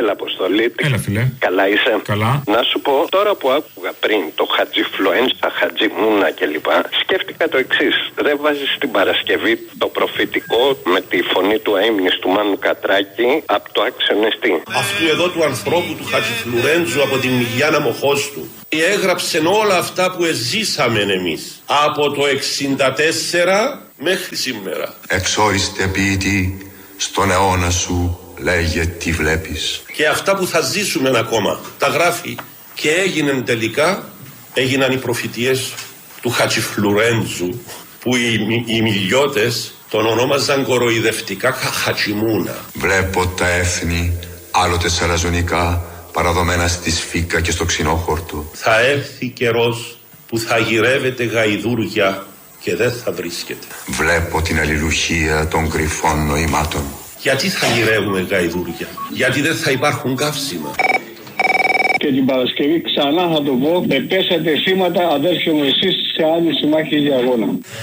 Έλα, Αποστολή. Έλα, φίλε. Καλά είσαι? Καλά. Να σου πω, τώρα που άκουγα πριν το Χατζιφλουένσα, Χατζιμούνα κλπ., σκέφτηκα το εξής. Δεν βάζεις την Παρασκευή το προφητικό με τη φωνή του αείμνης του Μάνου Κατράκη από το άξιον εστί. Αυτού εδώ του ανθρώπου του Χατζιφλουρέντζου από την Μυγιάνα Μοχώστου. Έγραψε όλα αυτά που εζήσαμε εμείς από το 64 μέχρι σήμερα. Εξόριστε ποιητή, στον αιώνα σου λέγε τι βλέπεις. Και αυτά που θα ζήσουμε ακόμα τα γράφει. Και έγιναν οι προφητείες του Χατζιφλουρέντζου, που οι μιλιώτες τον ονόμαζαν κοροϊδευτικά Χατζιμούνα. Βλέπω τα έθνη άλλοτε σαλαζονικά παραδομένα στη Σφίκα και στο Ξινόχορτο. Θα έρθει καιρός που θα γυρεύεται γαϊδούρια και δεν θα βρίσκεται. Βλέπω την αλληλουχία των κρυφών νοημάτων. Γιατί θα γυρεύουμε γαϊδούρια? Γιατί δεν θα υπάρχουν καύσιμα. Και την Παρασκευή ξανά θα το πω, πέσατε θύματα, αδέρφια μου, εσείς σε άλλη συμμάχη για αγώνα.